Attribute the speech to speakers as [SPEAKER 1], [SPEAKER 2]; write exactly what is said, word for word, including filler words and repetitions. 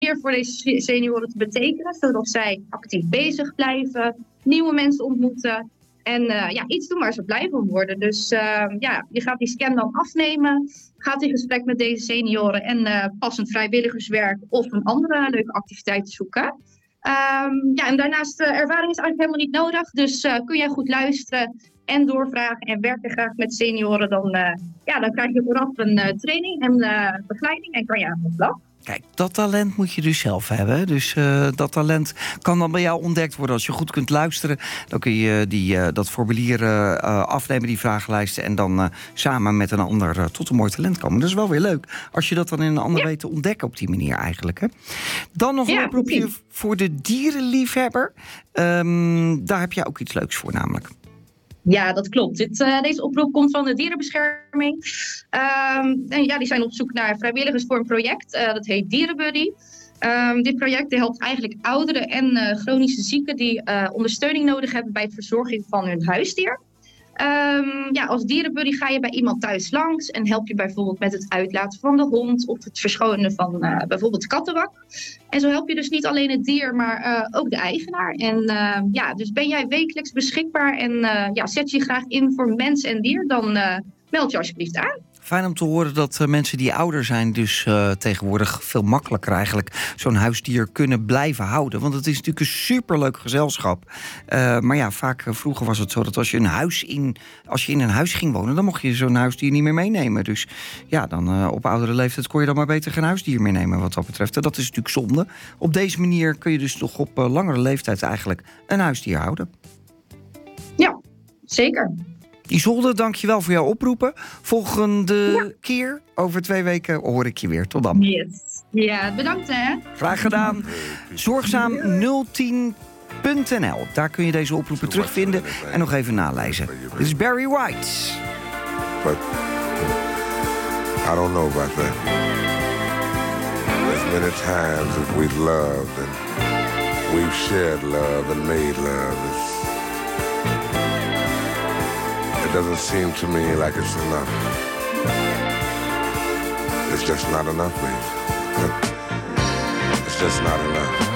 [SPEAKER 1] meer voor deze senioren te betekenen, zodat zij actief bezig blijven, nieuwe mensen ontmoeten en uh, ja, iets doen waar ze blij van worden. Dus uh, ja, je gaat die scan dan afnemen, gaat in gesprek met deze senioren en uh, passend vrijwilligerswerk of een andere leuke activiteit zoeken. Um, ja, en daarnaast uh, ervaring is eigenlijk helemaal niet nodig, dus uh, kun jij goed luisteren en doorvragen en werken graag met senioren, dan, uh, ja, dan krijg je vooraf een uh, training en uh, begeleiding en kan je aan de slag.
[SPEAKER 2] Kijk, dat talent moet je dus zelf hebben. Dus uh, dat talent kan dan bij jou ontdekt worden. Als je goed kunt luisteren, dan kun je die, uh, dat formulier uh, afnemen, die vragenlijsten, en dan uh, samen met een ander uh, tot een mooi talent komen. Dat is wel weer leuk, als je dat dan in een ander ja. weet te ontdekken op die manier eigenlijk. Hè? Dan nog een ja, oproepje precies. voor de dierenliefhebber. Um, daar heb jij ook iets leuks voor namelijk.
[SPEAKER 1] Ja, dat klopt. Dit, uh, deze oproep komt van de dierenbescherming. Um, en ja, die zijn op zoek naar vrijwilligers voor een project. Uh, dat heet Dierenbuddy. Um, dit project helpt eigenlijk ouderen en uh, chronische zieken die uh, ondersteuning nodig hebben bij het verzorging van hun huisdier. Um, ja, als dierenbuddy ga je bij iemand thuis langs en help je bijvoorbeeld met het uitlaten van de hond of het verschonen van uh, bijvoorbeeld kattenbak. En zo help je dus niet alleen het dier, maar uh, ook de eigenaar. En uh, ja, dus ben jij wekelijks beschikbaar en uh, ja, zet je graag in voor mens en dier, dan uh, meld je alsjeblieft aan.
[SPEAKER 2] Fijn om te horen dat uh, mensen die ouder zijn dus uh, tegenwoordig veel makkelijker eigenlijk zo'n huisdier kunnen blijven houden. Want het is natuurlijk een superleuk gezelschap. Uh, maar ja, vaak uh, vroeger was het zo dat als je, een huis in, als je in een huis ging wonen, dan mocht je zo'n huisdier niet meer meenemen. Dus ja, dan uh, op oudere leeftijd kon je dan maar beter geen huisdier meenemen wat dat betreft. En dat is natuurlijk zonde. Op deze manier kun je dus nog op uh, langere leeftijd eigenlijk een huisdier houden.
[SPEAKER 1] Ja, zeker.
[SPEAKER 2] Isolde, dank je wel voor jouw oproepen. Volgende ja. keer, over twee weken, hoor ik je weer. Tot dan.
[SPEAKER 1] Yes. Ja, bedankt hè.
[SPEAKER 2] Graag gedaan. Zorgzaam nul tien punt n l. Daar kun je deze oproepen terugvinden en nog even nalezen. Dit is Barry White.
[SPEAKER 3] But I don't know about that. There's many times that we've loved and we've shared love and made love. It's It doesn't seem to me like it's enough. It's just not enough, baby. It's just not enough.